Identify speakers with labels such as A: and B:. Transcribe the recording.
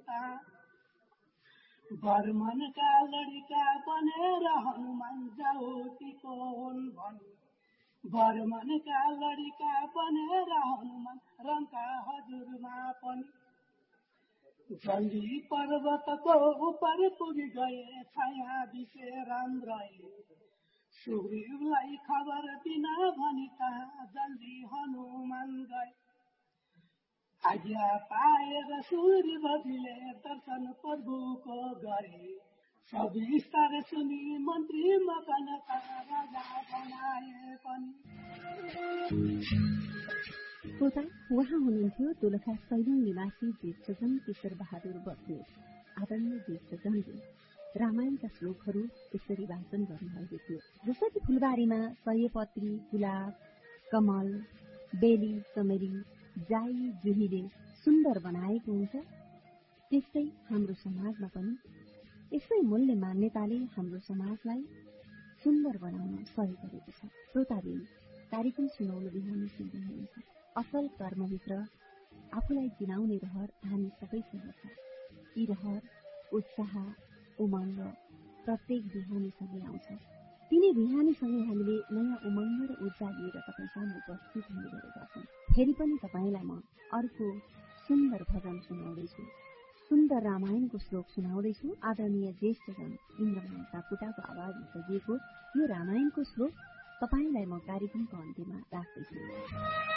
A: मान्यता बर्मनका लडिका बनेर हनुमान जाउतीको हुन् भनी बर्मनका लडिका बनेर हनुमान रङका हजुरमा पनि जल्दी पर्वतको उपर पुगी गए छाया बिसे राम रहे सुग्रीवलाई खबर दिन भनी कहाँ जल्दी हनुमान गए आज्ञा पाएर सुग्रीवजीले दर्शन प्रभुको गरे सविस्तार सुनि मन्त्री मकनका राजा बनाए पनि।
B: उहाँ हुनुहुन्थ्यो दोलखा सैलङ निवासी ज्येष्ठजन किशोर बहादुर बस्नेत। आदरणीय ज्येष्ठजनले रामायणका श्लोकहरू यसरी वाचन गर्नुभएको थियो। जसरी फुलबारीमा सयपत्री, गुलाब, कमल, बेली, चमेली, जाई, जुहीले सुन्दर बनाएको हुन्छ, त्यस्तै हाम्रो समाजमा पनि यसै मूल्य मान्यताले हाम्रो समाजलाई सुन्दर बनाउन सहयोग गरेको छ। श्रोताबिन कार्यक्रम सुनाउनु बिहानी सुन्दै हुनुहुन्छ। असल कर्मभित्र आफूलाई चिनाउने रहर हामी सबैसँग छ। यी रहर, उत्साह, उमङ्ग प्रत्येक बिहानीसँगै आउँछ। तिनै बिहानीसँगै हामीले नयाँ उमङ्ग र ऊर्जा लिएर तपाईँ सामु उपस्थित हुने गरेका छौँ। फेरि पनि तपाईँलाई म अर्को सुन्दर भजन सुनाउँदैछु, सुन्दर रामायणको श्लोक सुनाउँदैछु। आदरणीय ज्येष्ठजन इन्द्रमान सापकोटाको आवाजमा सजिएको यो रामायणको श्लोक तपाईँलाई म कार्यक्रमको अन्त्यमा राख्दैछु।